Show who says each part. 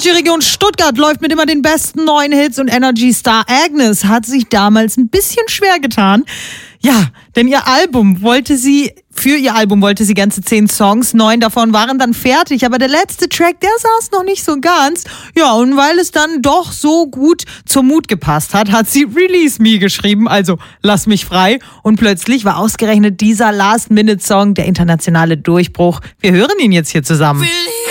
Speaker 1: Region Stuttgart läuft mit immer den besten neuen Hits und Energy Star Agnes hat sich damals ein bisschen schwer getan. Ja, denn für ihr Album wollte sie ganze 10 Songs, 9 davon waren dann fertig, aber der letzte Track, der saß noch nicht so ganz. Ja, und weil es dann doch so gut zum Mut gepasst hat, hat sie Release Me geschrieben, also Lass mich frei. Und plötzlich war ausgerechnet dieser Last-Minute-Song der internationale Durchbruch. Wir hören ihn jetzt hier zusammen.